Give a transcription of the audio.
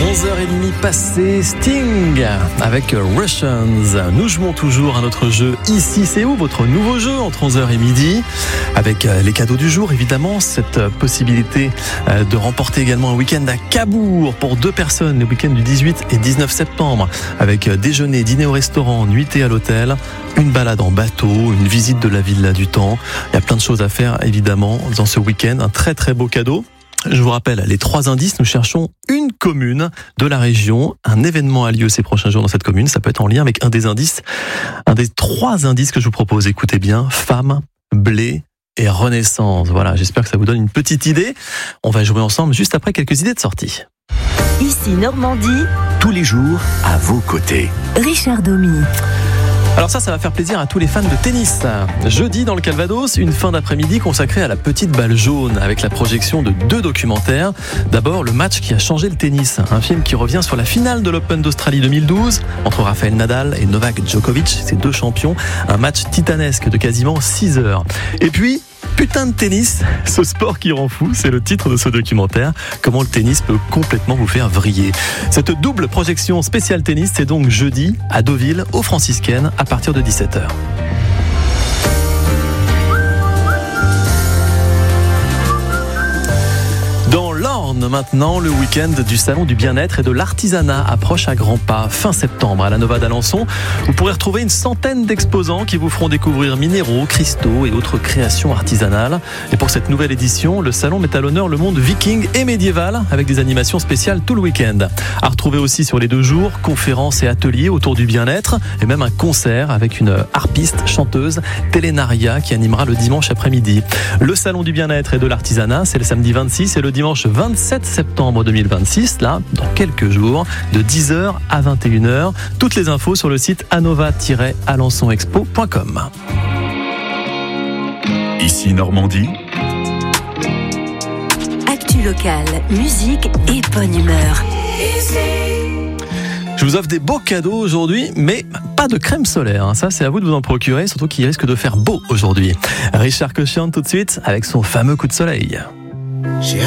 11h30 passé, Sting avec Russians. Nous jouons toujours à notre jeu Ici c'est où, votre nouveau jeu entre 11h et midi, avec les cadeaux du jour évidemment, cette possibilité de remporter également un week-end à Cabourg pour 2 personnes, le week-end du 18 et 19 septembre, avec déjeuner, dîner au restaurant, nuitée à l'hôtel, une balade en bateau, une visite de la Villa du Temps. Il y a plein de choses à faire évidemment dans ce week-end, un très très beau cadeau. Je vous rappelle les 3 indices. Nous cherchons une commune de la région. Un événement a lieu ces prochains jours dans cette commune. Ça peut être en lien avec un des 3 indices que je vous propose. Écoutez bien, femme, blé et renaissance. Voilà, j'espère que ça vous donne une petite idée. On va jouer ensemble juste après quelques idées de sortie. Ici Normandie, tous les jours à vos côtés. Richard Domy. Alors ça va faire plaisir à tous les fans de tennis. Jeudi, dans le Calvados, une fin d'après-midi consacrée à la petite balle jaune, avec la projection de 2 documentaires. D'abord, le match qui a changé le tennis, un film qui revient sur la finale de l'Open d'Australie 2012, entre Rafael Nadal et Novak Djokovic, ces 2 champions. Un match titanesque de quasiment 6 heures. Et puis, putain de tennis, ce sport qui rend fou, c'est le titre de ce documentaire. Comment le tennis peut complètement vous faire vriller. Cette double projection spéciale tennis, c'est donc jeudi à Deauville, aux Franciscaines, à partir de 17h. Dans l'Orne maintenant, le week-end du salon du bien-être et de l'artisanat approche à grands pas. Fin septembre à la Nova d'Alençon, vous pourrez retrouver une centaine d'exposants qui vous feront découvrir minéraux, cristaux et autres créations artisanales. Et pour cette nouvelle édition, le salon met à l'honneur le monde viking et médiéval avec des animations spéciales tout le week-end. À retrouver aussi sur les 2 jours, conférences et ateliers autour du bien-être et même un concert avec une harpiste, chanteuse, Télénaria, qui animera le dimanche après-midi. Le salon du bien-être et de l'artisanat, c'est le samedi 26 et le dimanche 27 septembre 2026, là, dans quelques jours, de 10h à 21h. Toutes les infos sur le site anova-alençonexpo.com. Ici Normandie. Actu locale, musique et bonne humeur. Je vous offre des beaux cadeaux aujourd'hui, mais pas de crème solaire. Ça, c'est à vous de vous en procurer, surtout qu'il risque de faire beau aujourd'hui. Richard Cochian tout de suite avec son fameux coup de soleil.